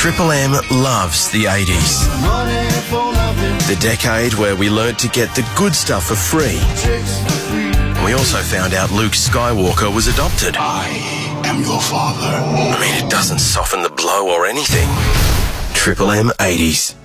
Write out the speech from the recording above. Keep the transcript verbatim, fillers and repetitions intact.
Triple M loves the eighties. The decade where we learnt to get the good stuff for free. And we also found out Luke Skywalker was adopted. I am your father. I mean, it doesn't soften the blow or anything. Triple M eighties.